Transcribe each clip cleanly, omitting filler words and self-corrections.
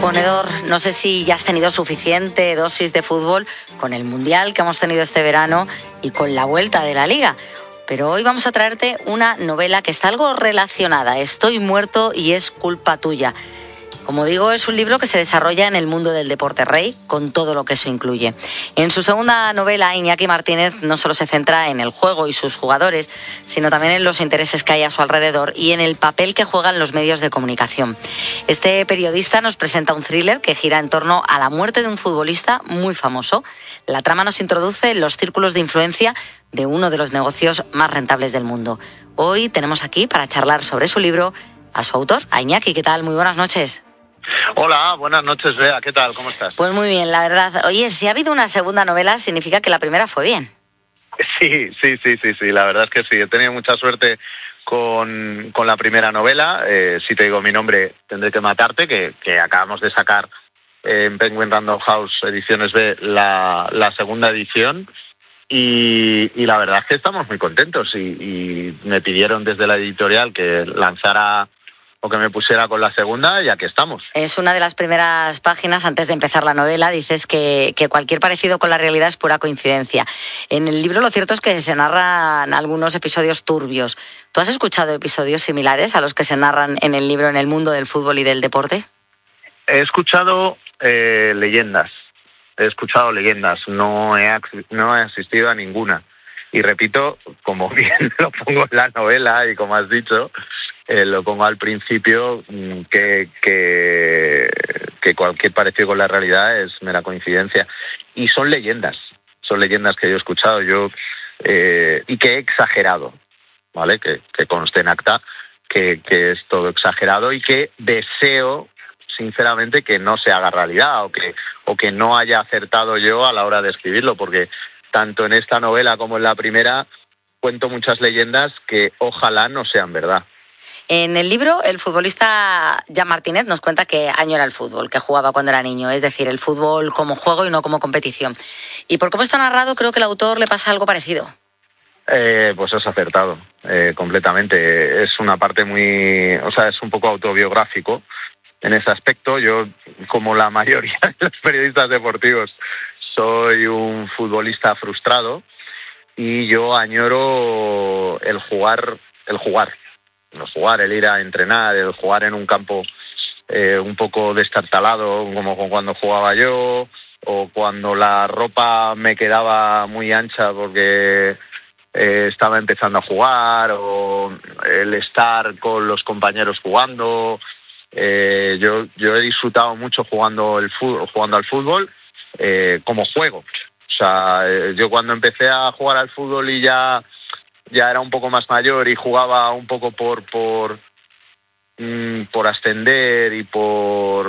Ponedor, no sé si ya has tenido suficiente dosis de fútbol con el Mundial que hemos tenido este verano y con la vuelta de la Liga. Pero hoy vamos a traerte una novela que está algo relacionada. Estoy muerto y es culpa tuya. Como digo, es un libro que se desarrolla en el mundo del deporte rey, con todo lo que eso incluye. En su segunda novela, Iñaki Martínez no solo se centra en el juego y sus jugadores, sino también en los intereses que hay a su alrededor y en el papel que juegan los medios de comunicación. Este periodista nos presenta un thriller que gira en torno a la muerte de un futbolista muy famoso. La trama nos introduce en los círculos de influencia de uno de los negocios más rentables del mundo. Hoy tenemos aquí, para charlar sobre su libro, a su autor, a Iñaki. ¿Qué tal? Muy buenas noches. Hola, buenas noches, Bea. ¿Qué tal? ¿Cómo estás? Pues muy bien, la verdad. Oye, si ha habido una segunda novela, significa que la primera fue bien. Sí. La verdad es que sí. He tenido mucha suerte con la primera novela. Si te digo mi nombre, tendré que matarte, que acabamos de sacar en Penguin Random House Ediciones B la segunda edición. Y la verdad es que estamos muy contentos. Y me pidieron desde la editorial que lanzara o que me pusiera con la segunda, y aquí estamos. Es una de las primeras páginas, antes de empezar la novela, dices que cualquier parecido con la realidad es pura coincidencia. En el libro lo cierto es que se narran algunos episodios turbios. ¿Tú has escuchado episodios similares a los que se narran en el libro en el mundo del fútbol y del deporte? He escuchado leyendas. No he asistido a ninguna. Y repito, como bien lo pongo en la novela y como has dicho, lo pongo al principio, que cualquier parecido con la realidad es mera coincidencia. Y son leyendas que yo he escuchado y que he exagerado, ¿vale? Que conste en acta que es todo exagerado y que deseo sinceramente que no se haga realidad o que no haya acertado yo a la hora de escribirlo, porque tanto en esta novela como en la primera cuento muchas leyendas que ojalá no sean verdad. En el libro, el futbolista Jan Martínez nos cuenta que añora el fútbol, que jugaba cuando era niño, es decir, el fútbol como juego y no como competición. Y por cómo está narrado, creo que al autor le pasa algo parecido. Pues has acertado completamente. Es una parte es un poco autobiográfico en ese aspecto. Yo, como la mayoría de los periodistas deportivos, soy un futbolista frustrado y yo añoro el jugar, el ir a entrenar, el jugar en un campo un poco destartalado, como cuando jugaba yo, o cuando la ropa me quedaba muy ancha porque estaba empezando a jugar, o el estar con los compañeros jugando. Yo he disfrutado mucho jugando al fútbol como juego. O sea, yo cuando empecé a jugar al fútbol y ya era un poco más mayor y jugaba un poco por ascender y por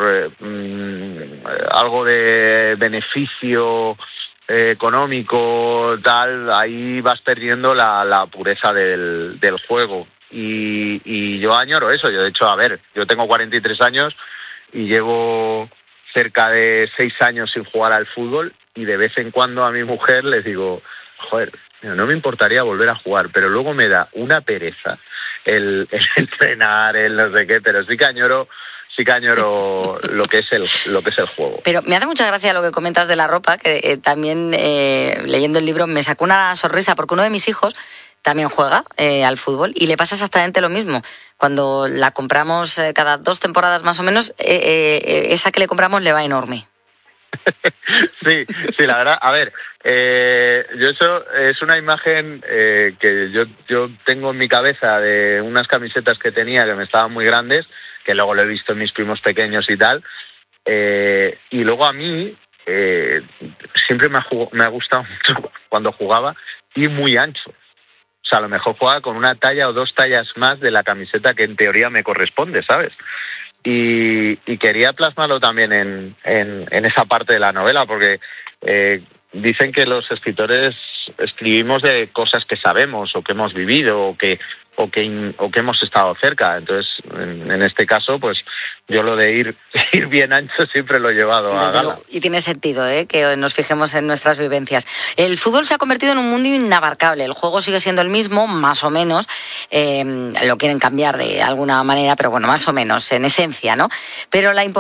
algo de beneficio económico, tal, ahí vas perdiendo la pureza del juego. Y yo añoro eso. Yo, de hecho, yo tengo 43 años y llevo cerca de 6 años sin jugar al fútbol, y de vez en cuando a mi mujer les digo, joder, no me importaría volver a jugar, pero luego me da una pereza el entrenar, el no sé qué, pero sí que añoro lo que es el juego. Pero me hace mucha gracia lo que comentas de la ropa, que también leyendo el libro me sacó una sonrisa, porque uno de mis hijos también juega al fútbol y le pasa exactamente lo mismo. Cuando la compramos cada 2 temporadas más o menos, esa que le compramos le va enorme. Sí, la verdad. Yo eso es una imagen que yo tengo en mi cabeza de unas camisetas que tenía que me estaban muy grandes, que luego lo he visto en mis primos pequeños y tal. Y luego a mí siempre me ha gustado mucho cuando jugaba ir muy ancho. O sea, a lo mejor jugaba con una talla o 2 tallas más de la camiseta que en teoría me corresponde, ¿sabes? Y quería plasmarlo también en esa parte de la novela, porque dicen que los escritores escribimos de cosas que sabemos o que hemos vivido o que hemos estado cerca. Entonces, en este caso, pues yo lo de ir bien ancho siempre lo he llevado a gala. Y tiene sentido, que nos fijemos en nuestras vivencias. El fútbol se ha convertido en un mundo inabarcable. El juego sigue siendo el mismo, más o menos. Lo quieren cambiar de alguna manera, pero bueno, más o menos, en esencia, ¿no? Pero la